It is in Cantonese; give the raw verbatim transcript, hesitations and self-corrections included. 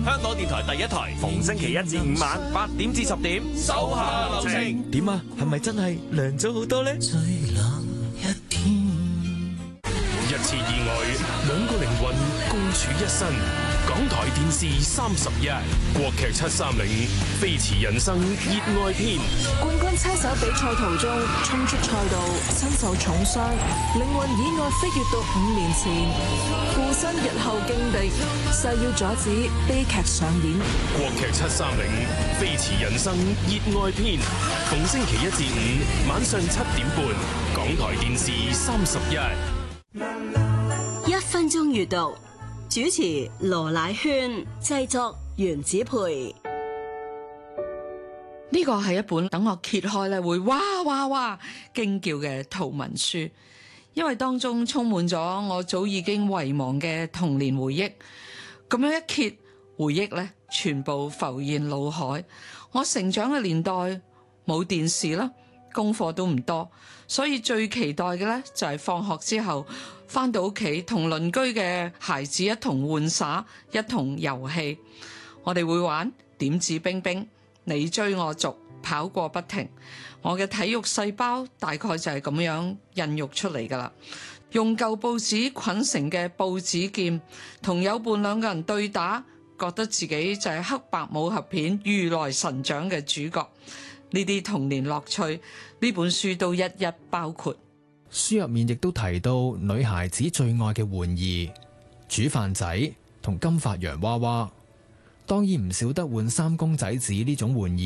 香港電台第一台，逢星期一至五晚八點至十點，手下留情。 點啊？係咪真係涼咗好多呢？ 最冷一天， 一次意外，兩個靈魂共處一身。港台電視三十一，國劇七三零，飛馳人生熱愛篇。 冠軍車手比賽途中衝出賽道，身受重傷，靈魂意外飛越到五年前，附身日後勁敵，誓要阻止悲劇上演。 國劇七三零，飛馳人生熱愛篇，逢星期一至五晚上七點半，港台電視三十一。 一分鐘閱讀。主持羅乃萱，製作原子培。 呢個係一本等我揭開咧會哇哇哇驚叫嘅圖文書，因為當中充滿咗我早已經遺忘嘅童年回憶。咁樣一揭，回憶咧全部浮現腦海。我成長嘅年代冇電視啦，功課都唔多，所以最期待嘅咧就係放學之後返到屋企同鄰居嘅孩子一同玩耍，一同遊戲。我哋會玩點指兵兵，你追我逐，跑過不停。我嘅體育細胞大概就係咁樣孕育出嚟噶啦。用舊報紙捆成嘅報紙劍，同友伴兩個人對打，覺得自己就係黑白武俠片如來神掌嘅主角。呢啲童年樂趣，呢本書都一一包括。 書入面亦都提到女孩子最愛嘅玩意，煮飯仔同金髮洋娃娃，當然唔少得換衫公仔紙呢種玩意。